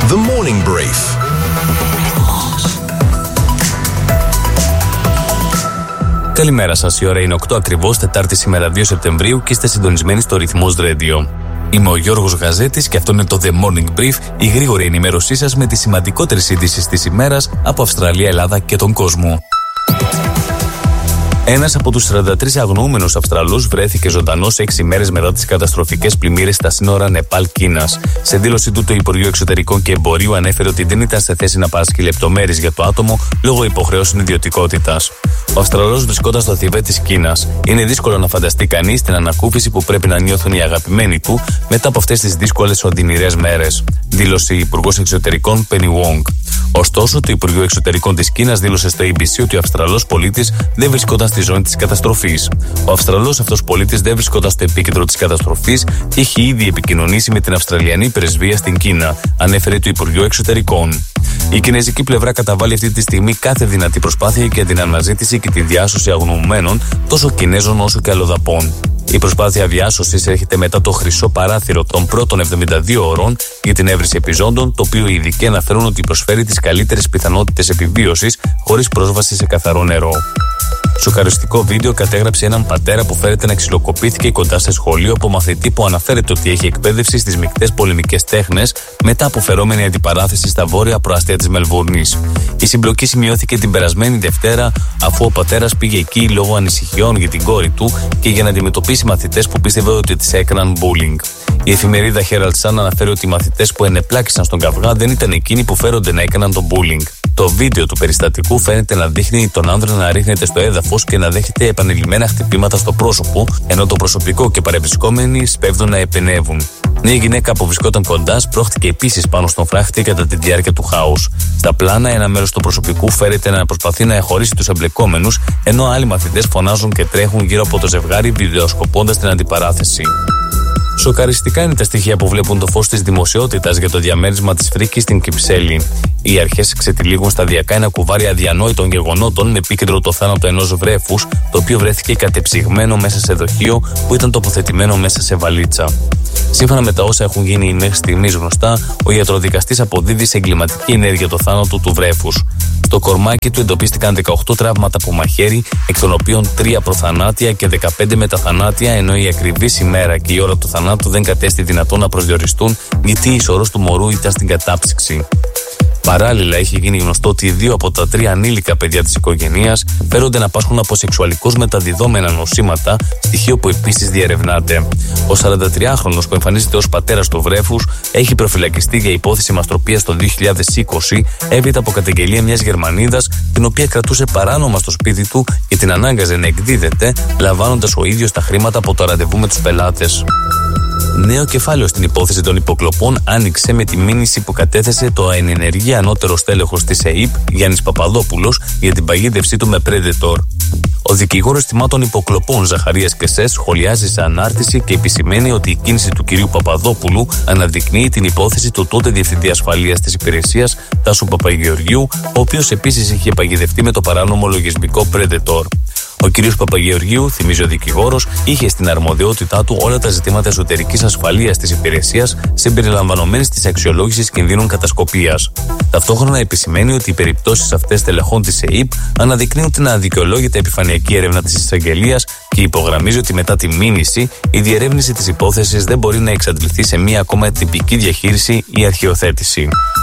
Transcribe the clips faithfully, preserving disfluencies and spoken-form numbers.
The Morning Brief. Καλημέρα σας, η ώρα είναι οκτώ ακριβώς, Τετάρτη σήμερα δύο Σεπτεμβρίου και είστε συντονισμένοι στο Ρυθμός Radio. Είμαι ο Γιώργος Γαζέτης και αυτό είναι το The Morning Brief, η γρήγορη ενημέρωσή σας με τις σημαντικότερες ειδήσεις της ημέρας από Αυστραλία, Ελλάδα και τον κόσμο. Ένας από τους σαράντα τρεις αγνοούμενους Αυστραλούς βρέθηκε ζωντανός έξι μέρες μετά τις καταστροφικές πλημμύρες στα σύνορα Νεπάλ-Κίνας. Σε δήλωσή του, το Υπουργείο Εξωτερικών και Εμπορίου ανέφερε ότι δεν ήταν σε θέση να παράσχει λεπτομέρειες για το άτομο λόγω υποχρεώσεων ιδιωτικότητας. Ο Αυστραλός βρισκόταν στο Θιβέτ της Κίνας. Είναι δύσκολο να φανταστεί κανείς την ανακούφιση που πρέπει να νιώθουν οι αγαπημένοι του μετά από αυτές τις δύσκολες οδυνηρές μέρες, δήλωσε η Υπουργός Εξωτερικών Penny Wong. Ωστόσο, το Υπουργείο Εξωτερικών της Κίνας δήλωσε στο έι μπι σι ότι ο Αυστραλός πολίτης δεν βρισκόταν στη ζώνη της καταστροφής. Ο Αυστραλός αυτός πολίτης δεν βρισκόταν στο επίκεντρο της καταστροφής και έχει ήδη επικοινωνήσει με την Αυστραλιανή Πρεσβεία στην Κίνα, ανέφερε το Υπουργείο Εξωτερικών. Η κινέζικη πλευρά καταβάλει αυτή τη στιγμή κάθε δυνατή προσπάθεια για την αναζήτηση και τη διάσωση αγνοουμένων τόσο Κινέζων όσο και αλλοδαπών. Η προσπάθεια διάσωσης έρχεται μετά το χρυσό παράθυρο των πρώτων εβδομήντα δύο ωρών για την έβριση επιζώντων, το οποίο οι ειδικοί αναφέρουν ότι προσφέρει τις καλύτερες πιθανότητες επιβίωσης χωρίς πρόσβαση σε καθαρό νερό. Σοκαριστικό βίντεο κατέγραψε έναν πατέρα που φέρεται να ξυλοκοπήθηκε κοντά σε σχολείο από μαθητή που αναφέρεται ότι έχει εκπαίδευση στις μεικτές πολεμικές τέχνες μετά από φερόμενη αντιπαράθεση στα βόρεια προαστία της Μελβούρνης. Η συμπλοκή σημειώθηκε την περασμένη Δευτέρα, αφού ο πατέρας πήγε εκεί λόγω ανησυχιών για την κόρη του και για να αντιμετωπίσει μαθητές που πίστευε ότι τις έκαναν bullying. Η εφημερίδα Herald Sun αναφέρει ότι οι μαθητές που ενεπλάκησαν στον καυγά δεν ήταν εκείνοι που φέρονται να έκαναν τον bullying. Το βίντεο του περιστατικού φαίνεται να δείχνει τον άνδρα να ρίχνεται στο έδαφος και να δέχεται επανειλημμένα χτυπήματα στο πρόσωπο, ενώ το προσωπικό και παρευρισκόμενοι σπέβδουν να επενεύουν. Μια γυναίκα που βρισκόταν κοντά σπρώχτηκε επίσης πάνω στον φράχτη κατά τη διάρκεια του χάους. Στα πλάνα, ένα μέρος του προσωπικού φέρεται να προσπαθεί να εχωρίσει τους εμπλεκόμενους, ενώ άλλοι μαθητές φωνάζουν και τρέχουν γύρω από το ζευγάρι βιντεοσκοπώντας την αντιπαράθεση. Σοκαριστικά είναι τα στοιχεία που βλέπουν το φως της δημοσιότητας για το διαμέρισμα της φρίκης στην Κυψέλη. Οι αρχές ξετυλίγουν σταδιακά ένα κουβάρι αδιανόητων γεγονότων με επίκεντρο το θάνατο ενός βρέφους, το οποίο βρέθηκε κατεψυγμένο μέσα σε δοχείο που ήταν τοποθετημένο μέσα σε βαλίτσα. Σύμφωνα με τα όσα έχουν γίνει μέχρι στιγμής γνωστά, ο ιατροδικαστής αποδίδει σε εγκληματική ενέργεια το θάνατο του βρέφους. Στο κορμάκι του εντοπίστηκαν δεκαοκτώ τραύματα από μαχαίρι, εκ των οποίων τρία προθανάτια και δεκαπέντε μεταθανάτια, ενώ η ακριβής ημέρα και η ώρα του θανάτου δεν κατέστη δυνατόν να προσδιοριστούν, γιατί η σωρός του μωρού ήταν στην κατάψυξη. Παράλληλα, έχει γίνει γνωστό ότι δύο από τα τρία ανήλικα παιδιά της οικογένειας φέρονται να πάσχουν από σεξουαλικώς μεταδιδόμενα νοσήματα, στοιχείο που επίσης διερευνάται. Ο σαραντατριάχρονος που εμφανίζεται ως πατέρας του βρέφους έχει προφυλακιστεί για υπόθεση μαστροπίας το δύο χιλιάδες είκοσι, έπειτα από καταγγελία μιας Γερμανίδας, την οποία κρατούσε παράνομα στο σπίτι του και την ανάγκαζε να εκδίδεται, λαμβάνοντας ο ίδιος τα χρήματα από το ραντεβού με τους πελάτες. Νέο κεφάλαιο στην υπόθεση των υποκλοπών άνοιξε με τη μήνυση που κατέθεσε το εν ενεργεία ανώτερος τέλεχος της ΕΥΠ, Γιάννης Παπαδόπουλος, για την παγίδευσή του με Predator. Ο δικηγόρος θυμάτων υποκλοπών Ζαχαρίας Κεσές σχολιάζει σε ανάρτηση και επισημαίνει ότι η κίνηση του κυρίου Παπαδόπουλου αναδεικνύει την υπόθεση του τότε Διευθυντή Ασφαλείας της Υπηρεσίας Τάσου Παπαγεωργίου, ο οποίος επίσης είχε παγιδευτεί με το παράνομο λογισμικό Predator. Ο κ. Παπαγεωργίου, θυμίζει ο δικηγόρος, είχε στην αρμοδιότητά του όλα τα ζητήματα εσωτερικής ασφαλείας της υπηρεσίας, συμπεριλαμβανομένης της αξιολόγησης κινδύνων κατασκοπίας. Ταυτόχρονα επισημαίνει ότι οι περιπτώσεις αυτές τελεχών της ΕΥΠ αναδεικνύουν την αδικαιολόγητη επιφανειακή έρευνα της εισαγγελίας και υπογραμμίζει ότι μετά τη μήνυση η διερεύνηση της υπόθεσης δεν μπορεί να εξαντληθεί σε μία ακόμα τυπική διαχείριση ή αρχαιοθέτηση.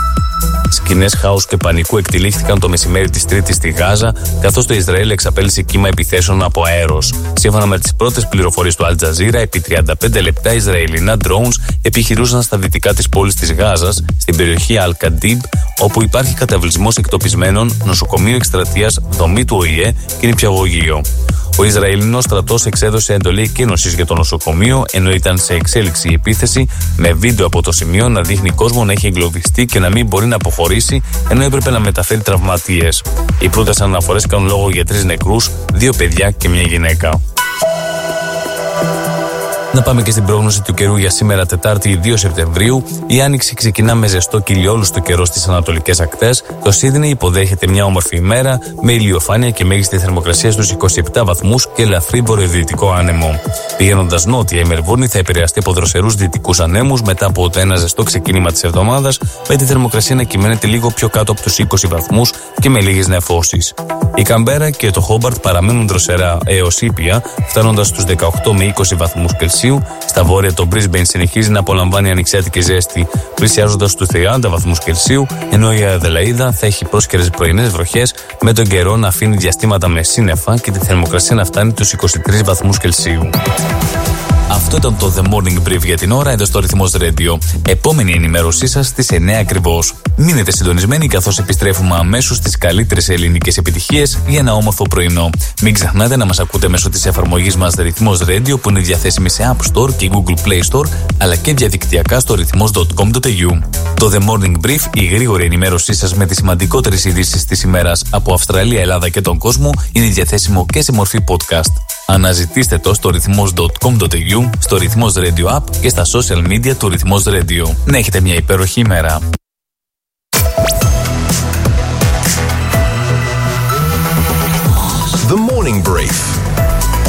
Σκηνές χάους και πανικού εκτελήχθηκαν το μεσημέρι της Τρίτης στη Γάζα, καθώς το Ισραήλ εξαπέλυσε κύμα επιθέσεων από αέρος. Σύμφωνα με τις πρώτες πληροφορίες του Al Jazeera, επί τριάντα πέντε λεπτά Ισραηλινά drones επιχειρούσαν στα δυτικά της πόλης της Γάζας, στην περιοχή Al-Kadib, όπου υπάρχει καταβλισμός εκτοπισμένων, νοσοκομείο εκστρατείας, δομή του Ο Η Ε και νηπιαγωγείο. Ο Ισραηλινός στρατός εξέδωσε εντολή εκκίνωσης για το νοσοκομείο, ενώ ήταν σε εξέλιξη η επίθεση, με βίντεο από το σημείο να δείχνει κόσμο να έχει εγκλωβιστεί και να μην μπορεί να αποχωρήσει, ενώ έπρεπε να μεταφέρει τραυματίες. Οι πρώτες αναφορές κάνουν λόγο για τρεις νεκρούς, δύο παιδιά και μια γυναίκα. Να πάμε και στην πρόγνωση του καιρού για σήμερα, Τετάρτη δύο Σεπτεμβρίου. Η άνοιξη ξεκινά με ζεστό και ηλιόλουστο καιρό στις ανατολικές ακτές. Το Σίδνεϊ υποδέχεται μια όμορφη ημέρα με ηλιοφάνεια και μέγιστη θερμοκρασία στους είκοσι επτά βαθμούς και ελαφρύ βορειοδυτικό άνεμο. Πηγαίνοντας νότια, η Μελβούρνη θα επηρεαστεί από δροσερούς δυτικούς ανέμους μετά από ένα ζεστό ξεκίνημα της εβδομάδας, με τη θερμοκρασία να κυμαίνεται λίγο πιο κάτω από τους είκοσι βαθμούς και με λίγες νεφώσεις. Η Καμπέρα και το Χόμπαρτ παραμένουν δροσερά έως ήπια, φτάνοντας στους δεκαοκτώ με είκοσι βαθμούς Κελσίου. Στα βόρεια, το Brisbane συνεχίζει να απολαμβάνει ανοιξιάτικη ζέστη, πλησιάζοντας στους τριάντα βαθμούς Κελσίου, ενώ η Αδελαΐδα θα έχει πρόσκαιρες πρωινές βροχές, με τον καιρό να αφήνει διαστήματα με σύννεφα και τη θερμοκρασία να φτάνει τους είκοσι τρεις βαθμούς Κελσίου. Αυτό ήταν το The Morning Brief για την ώρα εδώ στο Ρυθμός Radio. Επόμενη ενημέρωσή σας στις εννιά ακριβώς. Μείνετε συντονισμένοι καθώς επιστρέφουμε αμέσως στις καλύτερες ελληνικές επιτυχίες για ένα όμορφο πρωινό. Μην ξεχνάτε να μας ακούτε μέσω της εφαρμογής μας Ρυθμός Radio που είναι διαθέσιμη σε App Store και Google Play Store, αλλά και διαδικτυακά στο ρυθμός τελεία κομ τελεία έι γιου. Το The Morning Brief, η γρήγορη ενημέρωσή σας με τις σημαντικότερες ειδήσεις της ημέρας από Αυστραλία, Ελλάδα και τον κόσμο, είναι διαθέσιμο και σε μορφή podcast. Αναζητήστε το στο ρυθμός τελεία κομ τελεία έι γιου, στο Ρυθμός Radio App και στα social media του Ρυθμός Radio. Να έχετε μια υπέροχη ημέρα. The Morning Brief